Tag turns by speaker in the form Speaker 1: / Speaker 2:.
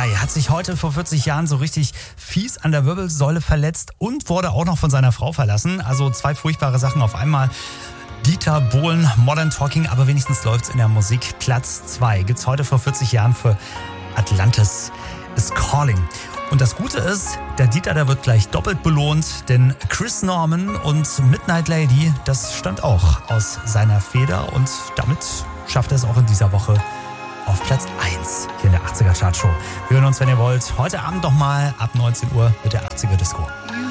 Speaker 1: Guy hat sich heute vor 40 Jahren so richtig fies an der Wirbelsäule verletzt und wurde auch noch von seiner Frau verlassen. Also 2 furchtbare Sachen auf einmal. Dieter Bohlen, Modern Talking, aber wenigstens läuft's in der Musik. Platz 2 gibt's heute vor 40 Jahren für Atlantis is Calling. Und das Gute ist, der Dieter, der wird gleich doppelt belohnt, denn Chris Norman und Midnight Lady, das stammt auch aus seiner Feder und damit schafft er es auch in dieser Woche auf Platz 1 hier in der 80er Chartshow. Wir hören uns, wenn ihr wollt, heute Abend nochmal ab 19 Uhr mit der 80er Disco.